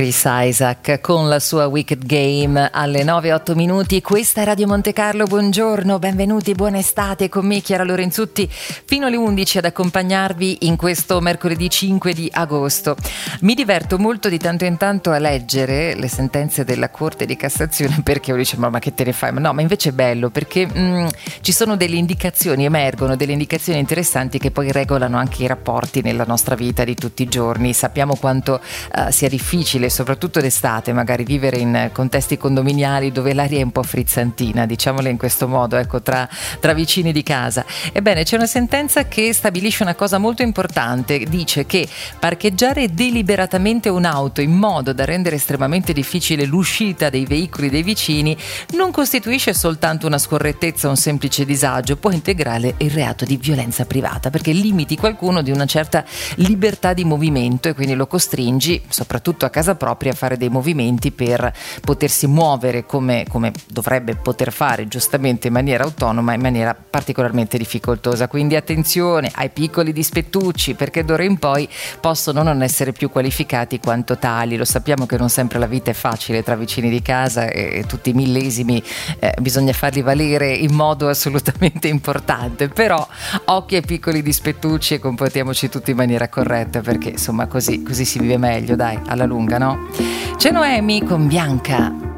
Chris Isaak con la sua Wicked Game alle 9:08. Questa è Radio Monte Carlo, buongiorno, benvenuti, buona estate con me Chiara Lorenzutti fino alle 11 ad accompagnarvi in questo mercoledì 5 di agosto. Mi diverto molto di tanto in tanto a leggere le sentenze della Corte di Cassazione, perché uno dice ma che te ne fai? Ma no, ma invece è bello perché ci sono delle indicazioni, emergono delle indicazioni interessanti che poi regolano anche i rapporti nella nostra vita di tutti i giorni. Sappiamo quanto sia difficile, soprattutto d'estate, magari vivere in contesti condominiali dove l'aria è un po' frizzantina, diciamole in questo modo, ecco, tra vicini di casa. Ebbene, c'è una sentenza che stabilisce una cosa molto importante, dice che parcheggiare deliberatamente un'auto in modo da rendere estremamente difficile l'uscita dei veicoli dei vicini non costituisce soltanto una scorrettezza o un semplice disagio, può integrare il reato di violenza privata, perché limiti qualcuno di una certa libertà di movimento e quindi lo costringi, soprattutto a casa propria, a fare dei movimenti per potersi muovere come dovrebbe poter fare giustamente in maniera autonoma, in maniera particolarmente difficoltosa. Quindi attenzione ai piccoli dispettucci, perché d'ora in poi possono non essere più qualificati quanto tali. Lo sappiamo che non sempre la vita è facile tra vicini di casa e tutti i millesimi bisogna farli valere in modo assolutamente importante, però occhio ai piccoli dispettucci e comportiamoci tutti in maniera corretta, perché insomma così si vive meglio, dai, alla lunga, no? C'è Noemi con Bianca.